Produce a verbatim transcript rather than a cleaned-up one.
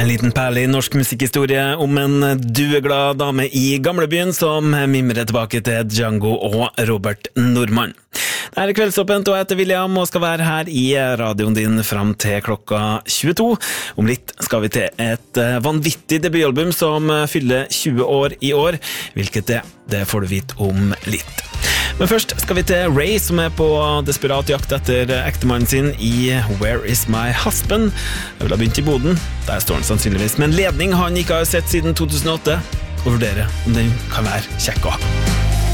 En liten perle i norsk musikkhistorie om en dueglad dame i gamlebyen som mimrer tilbake til Django og Robert Nordmann. Det er Kveldsåpent, og jeg heter William og skal være her i radioen din frem til klokka tjueto. Om litt skal vi til et vanvittig debutalbum som fyller tjue år i år. Hvilket det, det får du vite om litt. Men først skal vi til Ray, som er på desperat jakt etter ektemannen sin i Where is my husband? Jeg vil ha begynt i boden. Der står han sannsynligvis med en ledning han ikke har sett siden to tusen og åtte, og vurdere om den kan være kjekk å ha.